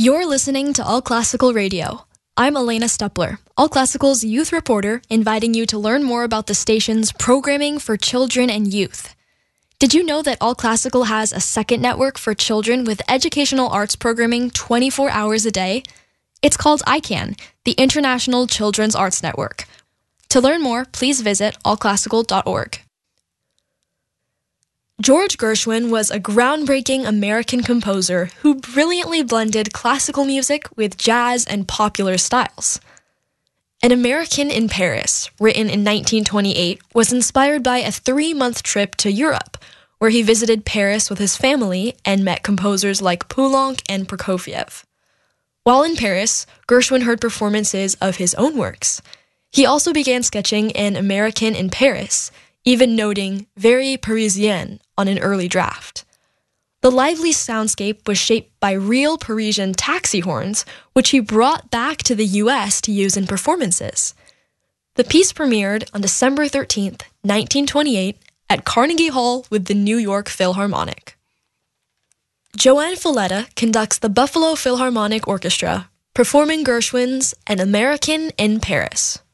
You're listening to All Classical Radio. I'm Elena Stepler, All Classical's youth reporter, inviting you to learn more about the station's programming for children and youth. Did you know that All Classical has a second network for children with educational arts programming 24 hours a day? It's called ICANN, the International Children's Arts Network. To learn more, please visit allclassical.org. George Gershwin was a groundbreaking American composer who brilliantly blended classical music with jazz and popular styles. An American in Paris, written in 1928, was inspired by a 3-month trip to Europe, where he visited Paris with his family and met composers like Poulenc and Prokofiev. While in Paris, Gershwin heard performances of his own works. He also began sketching an American in Paris, even noting very Parisien on an early draft. The lively soundscape was shaped by real Parisian taxi horns, which he brought back to the U.S. to use in performances. The piece premiered on December 13th, 1928, at Carnegie Hall with the New York Philharmonic. Joanne Falletta conducts the Buffalo Philharmonic Orchestra, performing Gershwin's An American in Paris.